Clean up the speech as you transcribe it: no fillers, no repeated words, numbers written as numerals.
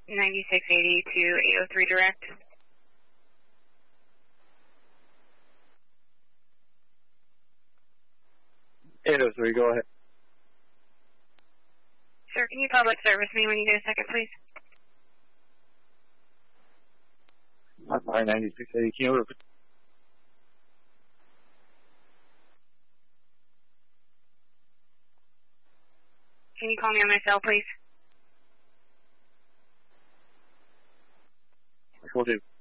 9680 to 803 direct. Go ahead. Sir, can you public service me when you get a second, please? I'm sorry, 9680. Can you repeat? Can you call me on my cell, please? Will do.